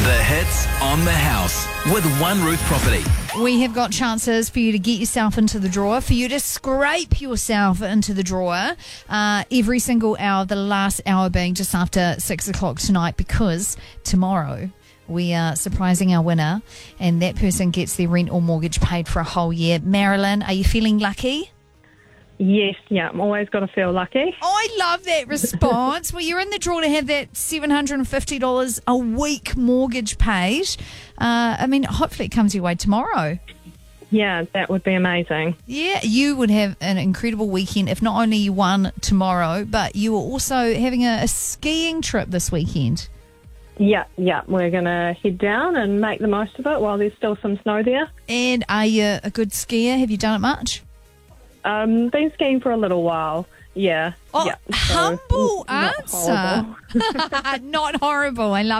The hits on the house with One Roof Property. We have got chances for you to get yourself into the drawer, for you to scrape yourself into the drawer every single hour, the last hour being just after 6 o'clock tonight, because tomorrow we are surprising our winner and that person gets their rent or mortgage paid for a whole year. Marilyn, are you feeling lucky? Yes, yeah, I'm always got to feel lucky. I love that response. Well, you're in the draw to have that $750 a week mortgage paid. Hopefully it comes your way tomorrow. Yeah, that would be amazing. Yeah, you would have an incredible weekend if not only you won tomorrow, but you were also having a skiing trip this weekend. Yeah, we're going to head down and make the most of it while there's still some snow there. And are you a good skier? Have you done it much? Been skiing for a little while. Yeah. Oh, yeah. humble Not answer. horrible. Not horrible. I love